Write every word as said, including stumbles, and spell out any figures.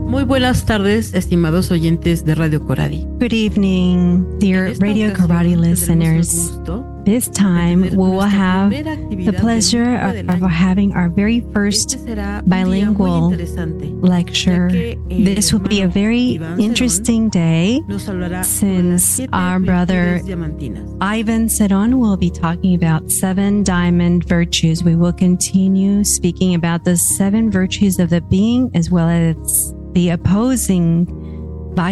Muy buenas tardes, estimados oyentes de Radio Coradi. Good evening, dear Radio Coradi listeners. This time we will have the pleasure of, of having our very first bilingual lecture. This will be a very interesting day since our brother Ivan Ceron will be talking about seven diamond virtues. We will continue speaking about the seven virtues of the being as well as the opposing